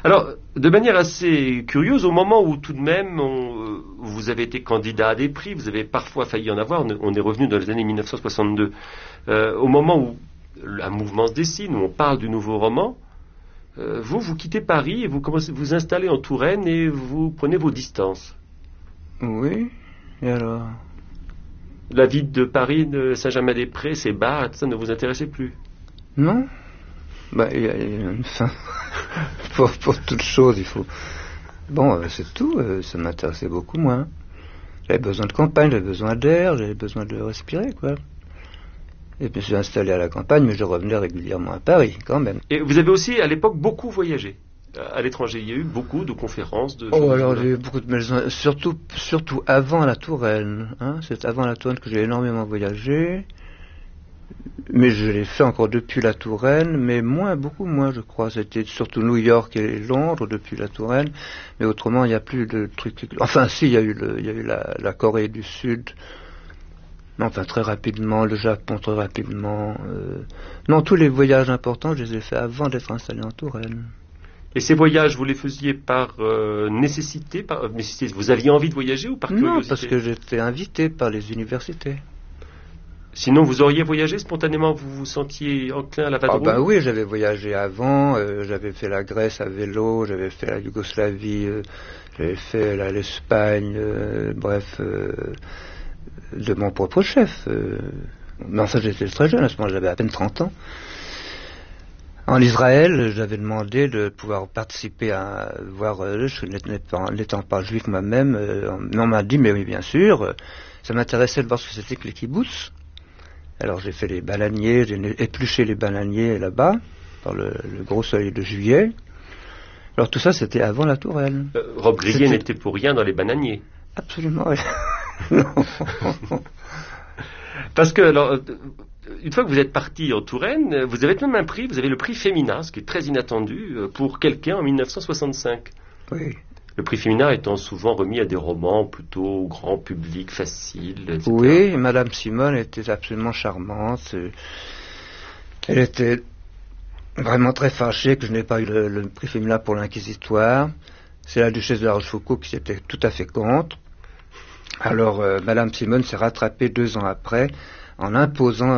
Alors, de manière assez curieuse, au moment où tout de même vous avez été candidat à des prix, vous avez parfois failli en avoir, on est revenu dans les années 1962, au moment où un mouvement se dessine, où on parle du nouveau roman, vous quittez Paris et vous commencez vous installer en Touraine et vous prenez vos distances. Oui, et alors? La vie de Paris, de Saint-Germain-des-Prés, ces bars, ça ne vous intéressait plus? Non? Il y a une fin. pour toute chose, il faut... Bon, c'est tout, ça m'intéressait beaucoup moins. J'avais besoin de campagne, j'avais besoin d'air, j'avais besoin de respirer, quoi. Et puis je suis installé à la campagne, mais je revenais régulièrement à Paris, quand même. Et vous avez aussi, à l'époque, beaucoup voyagé à l'étranger. Il y a eu beaucoup de conférences. Alors j'ai eu beaucoup de maisons, surtout avant la Touraine. Hein, c'est avant la Touraine que j'ai énormément voyagé. Mais je l'ai fait encore depuis la Touraine, mais beaucoup moins, je crois. C'était surtout New York et Londres depuis la Touraine. Mais autrement, il n'y a plus de trucs. Enfin, si, il y a eu la Corée du Sud. Enfin, très rapidement, le Japon très rapidement. Non, tous les voyages importants, je les ai faits avant d'être installé en Touraine. Et ces voyages, vous les faisiez par nécessité, vous aviez envie de voyager ou par curiosité? Non, parce que j'étais invité par les universités. Sinon, vous auriez voyagé spontanément, vous vous sentiez enclin à la vadrouille? Oui, j'avais voyagé avant, j'avais fait la Grèce à vélo, j'avais fait la Yougoslavie, j'avais fait l'Espagne, de mon propre chef. Mais enfin, j'étais très jeune, à ce moment-là, j'avais à peine 30 ans. En Israël, j'avais demandé de pouvoir participer à voir, n'étant pas juif moi-même, mais on m'a dit, mais oui, bien sûr, ça m'intéressait de voir ce que c'était que les kibboutz. Alors j'ai fait les bananiers, j'ai épluché les bananiers là-bas, par le gros soleil de juillet. Alors tout ça, c'était avant la Touraine. Rob Grillet n'était pour rien dans les bananiers. Absolument rien. Non. Parce que, alors, une fois que vous êtes parti en Touraine, vous avez même un prix, vous avez le prix Femina, ce qui est très inattendu, pour quelqu'un en 1965. Oui. Le prix Femina étant souvent remis à des romans plutôt grand public, faciles, etc. Oui, Madame Simone était absolument charmante. Elle était vraiment très fâchée que je n'ai pas eu le prix Femina pour l'Inquisitoire. C'est la duchesse de la Rochefoucauld qui était tout à fait contre. Alors, Madame Simone s'est rattrapée 2 ans après en imposant